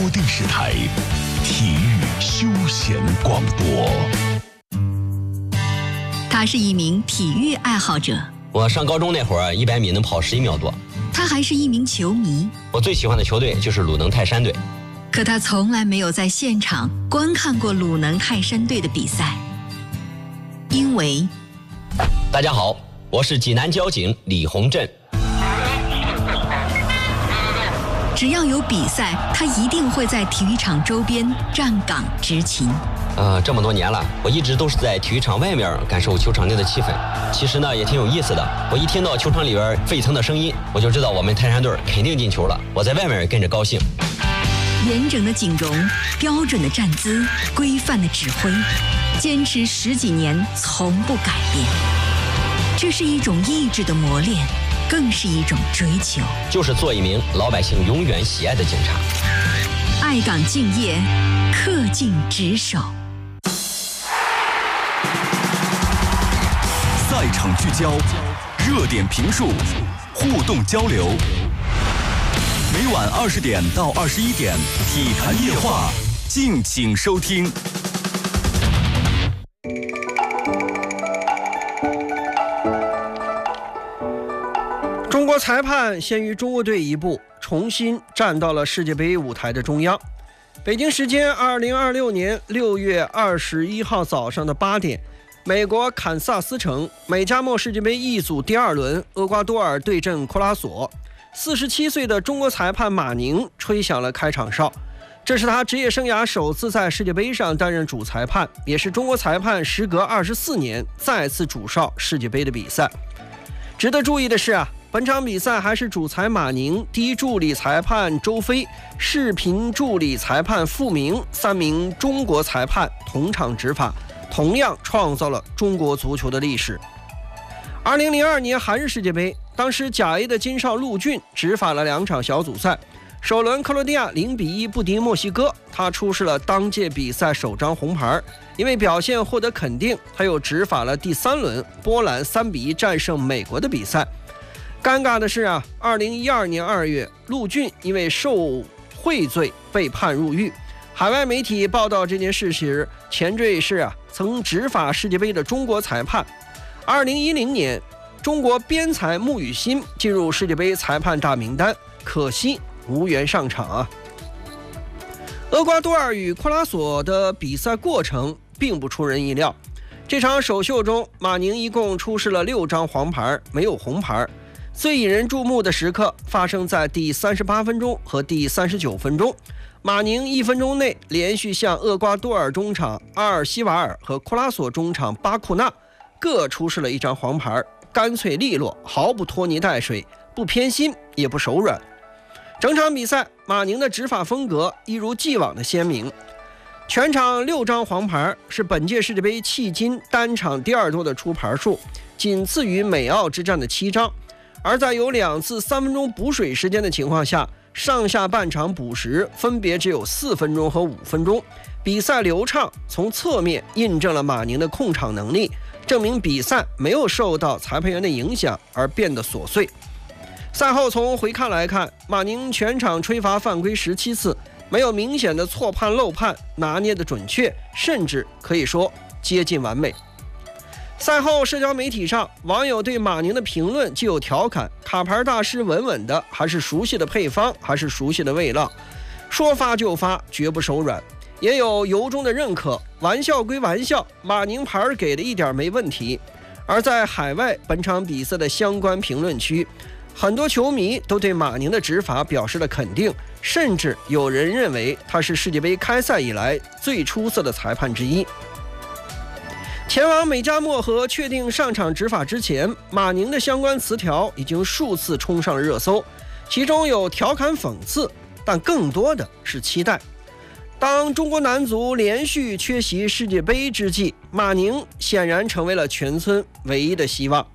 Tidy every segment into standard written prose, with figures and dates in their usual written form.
电视台体育休闲广播。 他是一名体育爱好者。 我上高中那会儿，100米能跑11秒多。 他还是一名球迷。 我最喜欢的球队就是鲁能泰山队。 可他从来没有在现场观看过鲁能泰山队的比赛，因为…… 大家好，我是济南交警李洪振。 只要有比赛，他一定会在体育场周边站岗执勤。 这么多年了，我一直都是在体育场外面感受球场内的气氛。其实呢，也挺有意思的。我一听到球场里边沸腾的声音，我就知道我们泰山队肯定进球了。我在外面跟着高兴。 严整的警容，标准的站姿，规范的指挥，坚持10几年，从不改变。这是一种意志的磨练，更是一种追求。 就是做一名老百姓永远喜爱的警察。 爱岗敬业，恪尽职守。 赛场聚焦，热点评述，互动交流。每晚20点到21点，体坛夜话，敬请收听。 中国裁判先于中国队一步，重新站到了世界杯舞台的中央。北京时间2026年6月21号早上的8点，美国堪萨斯城美加墨世界杯 E 组第2轮，厄瓜多尔对阵库拉索。47岁的中国裁判马宁吹响了开场哨，这是他职业生涯首次在世界杯上担任主裁判，也是中国裁判时隔24年再次主哨世界杯的比赛。值得注意的是本场比赛还是主裁马宁、第一助理裁判周飞、视频助理裁判傅明3名中国裁判同场执法，同样创造了中国足球的历史。2002年韩日世界杯，当时甲 A 的金哨陆俊执法了2场小组赛，首轮克罗地亚0-1不敌墨西哥，他出示了当届比赛首张红牌，因为表现获得肯定，他又执法了第3轮波兰3-1战胜美国的比赛。尴尬的是2012年2月，陆俊因为受贿罪被判入狱。海外媒体报道这件事时，前缀是曾执法世界杯的中国裁判。2010年，中国边裁穆雨欣进入世界杯裁判大名单，可惜无缘上场厄瓜多尔与库拉索的比赛过程并不出人意料，这场首秀中，马宁一共出示了6张黄牌，没有红牌。最引人注目的时刻发生在第38分钟和第39分钟，马宁1分钟内连续向厄瓜多尔中场阿尔西瓦尔和库拉索中场巴库纳各出示了1张黄牌，干脆利落，毫不拖泥带水，不偏心也不手软。整场比赛，马宁的执法风格一如既往的鲜明。全场6张黄牌是本届世界杯迄今单场第2多的出牌数，仅次于美澳之战的7张。而在有2次3分钟补水时间的情况下，上下半场补时分别只有4分钟和5分钟，比赛流畅，从侧面印证了马宁的控场能力，证明比赛没有受到裁判员的影响而变得琐碎。赛后从回看来看，马宁全场吹罚犯规17次，没有明显的错判漏判，拿捏的准确，甚至可以说接近完美。赛后社交媒体上，网友对马宁的评论既有调侃，卡牌大师稳稳的，还是熟悉的配方，还是熟悉的味道，说发就发，绝不手软。也有由衷的认可，玩笑归玩笑，马宁牌给的一点没问题。而在海外本场比赛的相关评论区，很多球迷都对马宁的执法表示了肯定，甚至有人认为他是世界杯开赛以来最出色的裁判之一。前往美加墨和确定上场执法之前，马宁的相关词条已经数次冲上了热搜，其中有调侃讽刺，但更多的是期待。当中国男足连续缺席世界杯之际，马宁显然成为了全村唯一的希望。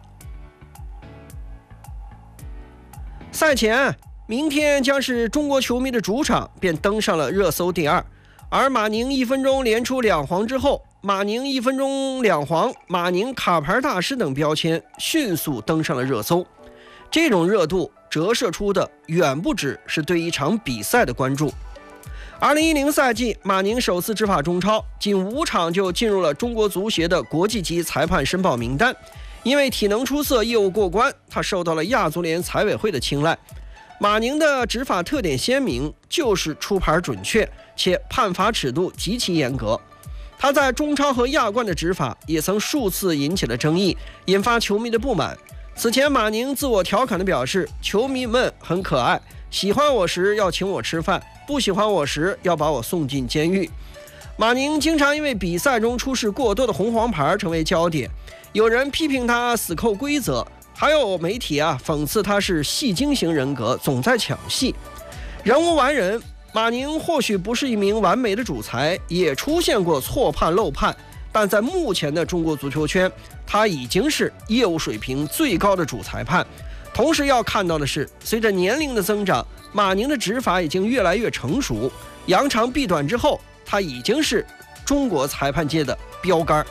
赛前，明天将是中国球迷的主场，便登上了热搜第2。而马宁1分钟连出2黄之后，马宁1分钟2黄、马宁卡牌大师等标签迅速登上了热搜。这种热度折射出的远不只是对一场比赛的关注。 2010赛季，马宁首次执法中超，仅5场就进入了中国足协的国际级裁判申报名单。因为体能出色、业务过关，他受到了亚足联财委会的青睐。马宁的执法特点鲜明，就是出牌准确，且判罚尺度极其严格。他在中超和亚冠的执法也曾数次引起了争议，引发球迷的不满。此前，马宁自我调侃地表示，球迷们很可爱，喜欢我时要请我吃饭，不喜欢我时要把我送进监狱。马宁经常因为比赛中出示过多的红黄牌成为焦点，有人批评他死扣规则，还有媒体讽刺他是戏精型人格，总在抢戏。人无完人，马宁或许不是一名完美的主裁，也出现过错判漏判，但在目前的中国足球圈，他已经是业务水平最高的主裁判。同时要看到的是，随着年龄的增长，马宁的执法已经越来越成熟，扬长避短之后，他已经是中国裁判界的标杆。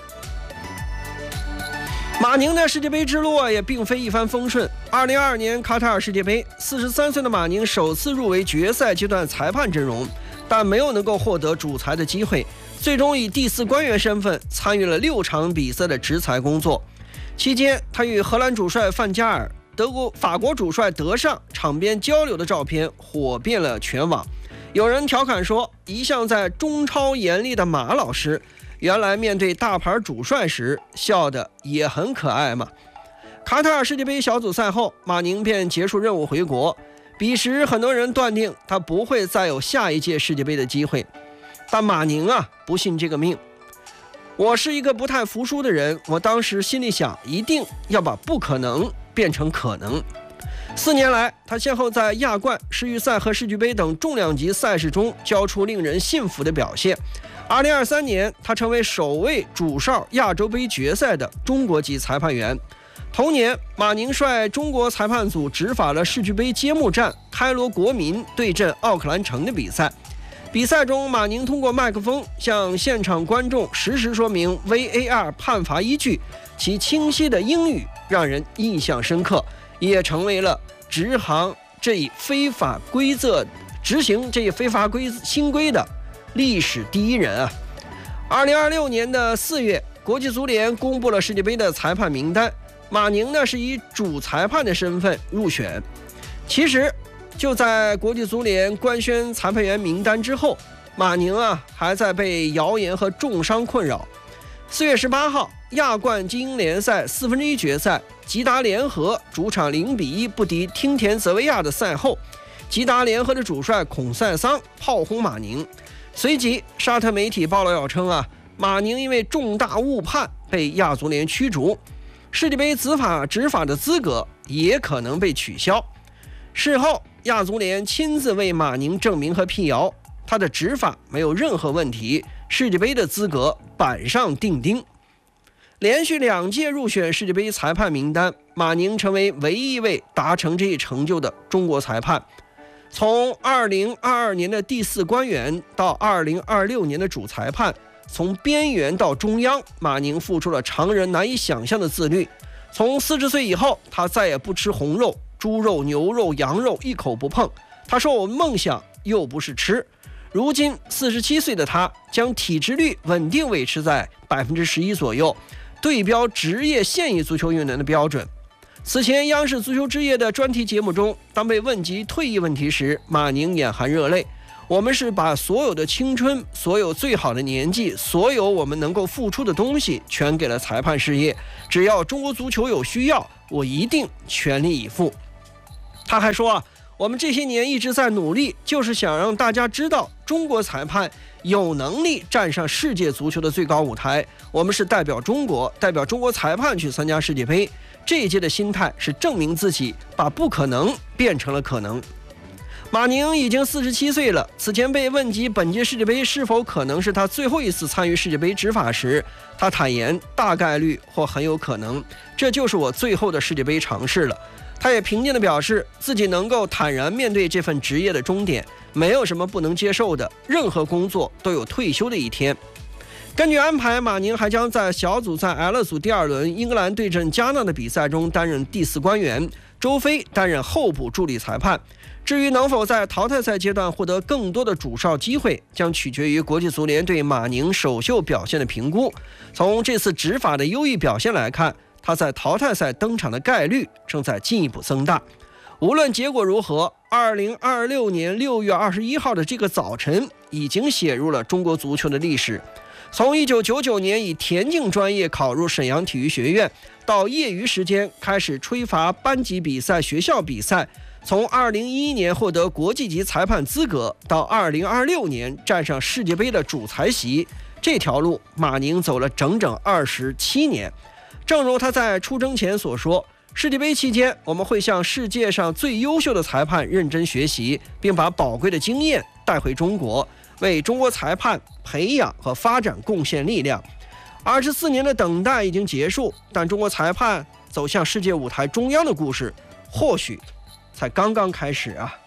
马宁的世界杯之路也并非一帆风顺。2022年卡塔尔世界杯，43岁的马宁首次入围决赛阶段裁判阵容，但没有能够获得主裁的机会，最终以第4官员身份参与了6场比赛的执裁工作。期间，他与荷兰主帅范加尔、法国主帅德尚场边交流的照片火遍了全网。有人调侃说，一向在中超严厉的马老师，原来面对大牌主帅时笑得也很可爱嘛。卡塔尔世界杯小组赛后，马宁便结束任务回国。彼时很多人断定他不会再有下一届世界杯的机会，但马宁不信这个命。我是一个不太服输的人，我当时心里想，一定要把不可能变成可能。4年来，他先后在亚冠、世预赛和世俱杯等重量级赛事中交出令人信服的表现。2023年，他成为首位主哨亚洲杯决赛的中国籍裁判员。同年，马宁率中国裁判组执法了世俱杯揭幕战开罗国民对阵奥克兰城的比赛。比赛中，马宁通过麦克风向现场观众实时说明 VAR 判罚依据，其清晰的英语让人印象深刻，也成为了执行这一非法新规的历史第一人2026年的4月，国际足联公布了世界杯的裁判名单，马宁是以主裁判的身份入选。其实就在国际足联官宣裁判员名单之后，马宁还在被谣言和重伤困扰。4月18号，亚冠精英联赛1/4决赛，吉达联合主场0-1不敌汀田泽维亚的赛后，吉达联合的主帅孔塞桑炮轰马宁。随即，沙特媒体爆料称马宁因为重大误判被亚足联驱逐，世界杯执法的资格也可能被取消。事后，亚足联亲自为马宁证明和辟谣，他的执法没有任何问题，世界杯的资格板上钉钉。连续2届入选世界杯裁判名单，马宁成为唯一一位达成这一成就的中国裁判。从2022年的第4官员到2026年的主裁判，从边缘到中央，马宁付出了常人难以想象的自律。从40岁以后，他再也不吃红肉、猪肉、牛肉、羊肉，一口不碰。他说，我们梦想又不是吃。如今47岁的他，将体脂率稳定维持在11%左右，对标职业现役足球运动员的标准。此前央视足球之夜的专题节目中，当被问及退役问题时，马宁眼含热泪。我们是把所有的青春，所有最好的年纪，所有我们能够付出的东西全给了裁判事业，只要中国足球有需要，我一定全力以赴。他还说我们这些年一直在努力，就是想让大家知道中国裁判有能力站上世界足球的最高舞台。我们是代表中国裁判去参加世界杯，这一届的心态是证明自己把不可能变成了可能。马宁已经47岁了，此前被问及本届世界杯是否可能是他最后一次参与世界杯执法时，他坦言大概率或很有可能，这就是我最后的世界杯尝试了。他也平静地表示，自己能够坦然面对这份职业的终点，没有什么不能接受的，任何工作都有退休的一天。根据安排，马宁还将在小组赛 L 组第2轮英格兰对阵加纳的比赛中担任第4官员， 周飞担任候补助理裁判。至于能否在淘汰赛阶段获得更多的主哨机会，将取决于国际足联对马宁首秀表现的评估。从这次执法的优异表现来看，他在淘汰赛登场的概率正在进一步增大。无论结果如何，2026年6月21号的这个早晨已经写入了中国足球的历史。从1999年以田径专业考入沈阳体育学院，到业余时间开始吹罚班级比赛、学校比赛，从2011年获得国际级裁判资格，到2026年站上世界杯的主裁席，这条路马宁走了整整27年。正如他在出征前所说，世界杯期间，我们会向世界上最优秀的裁判认真学习，并把宝贵的经验带回中国，为中国裁判培养和发展贡献力量。24年的等待已经结束，但中国裁判走向世界舞台中央的故事，或许才刚刚开始啊。